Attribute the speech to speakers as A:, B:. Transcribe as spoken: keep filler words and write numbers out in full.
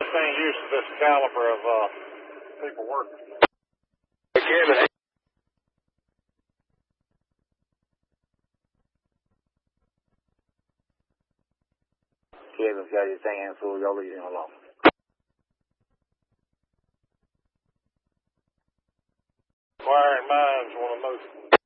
A: ain't used to this caliber of uh, people working.
B: Hey, Kevin. Kevin's got his hands full. Y'all leave him alone.
A: Inquiring minds want to know